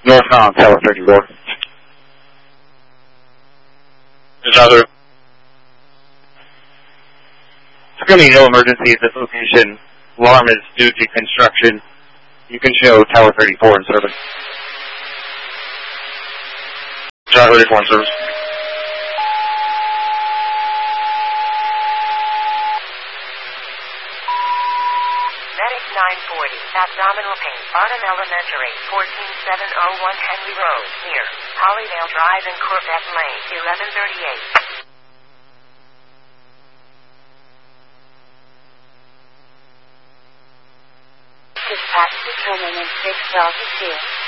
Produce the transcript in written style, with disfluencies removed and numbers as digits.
Northbound, Tower 34. Another. There's going to be no emergency at this location. Alarm is due to construction. You can show Tower 34 in service. Tower 34 in service. Medic 940, abdominal pain, Barnum Elementary, 14701 Henry Road, near Hollydale Drive and Corvette Lane, 1138. Dispatch to Training in 6 Delta 2.